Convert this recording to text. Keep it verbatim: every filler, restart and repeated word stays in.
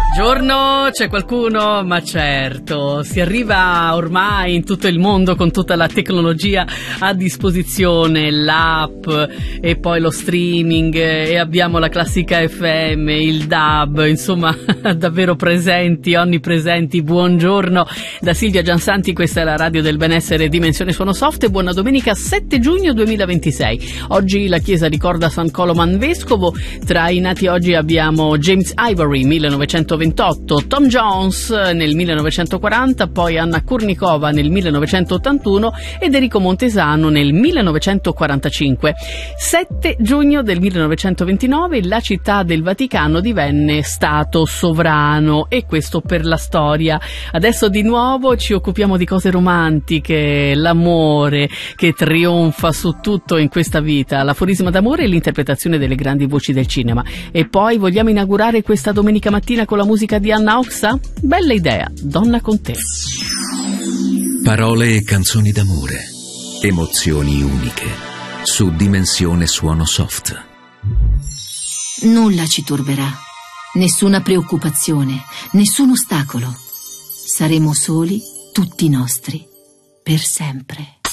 Buongiorno, c'è qualcuno? Ma certo, si arriva ormai in tutto il mondo con tutta la tecnologia a disposizione, l'app e poi lo streaming, e abbiamo la classica F M, il D A B, insomma davvero presenti, onnipresenti. Buongiorno da Silvia Giansanti, questa è la radio del benessere Dimensione Suono Soft e buona domenica sette giugno duemilaventisei. Oggi la chiesa ricorda San Coloman Vescovo. Tra i nati oggi abbiamo James Ivory, millenovecentoventotto, Tom Jones nel millenovecentoquaranta, poi Anna Kurnikova nel millenovecentottantuno ed Enrico Montesano nel millenovecentoquarantacinque. sette giugno del millenovecentoventinove la città del Vaticano divenne stato sovrano, e questo per la storia. Adesso di nuovo ci occupiamo di cose romantiche, l'amore che trionfa su tutto in questa vita, l'aforisma d'amore e l'interpretazione delle grandi voci del cinema. E poi vogliamo inaugurare questa domenica mattina con la musica di Anna Oxa? Bella idea, Donna con te. Parole e canzoni d'amore, emozioni uniche, su Dimensione Suono Soft. Nulla ci turberà, nessuna preoccupazione, nessun ostacolo. Saremo soli, tutti nostri, per sempre.